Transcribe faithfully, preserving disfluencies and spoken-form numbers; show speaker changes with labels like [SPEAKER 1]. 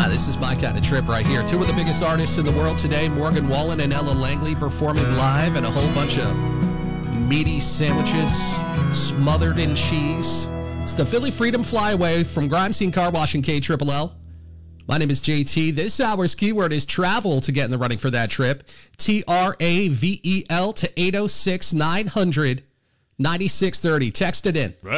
[SPEAKER 1] this is my kind of trip right here. Two of the biggest artists in the world today, Morgan Wallen and Ella Langley, performing live, and a whole bunch of meaty sandwiches smothered in cheese. It's the Philly Freedom Flyaway from Grindstein Car Wash and K L L L. My name is J T. This hour's keyword is travel to get in the running for that trip. T R A V E L to eight oh six, nine hundred, ninety-six thirty. Text it in.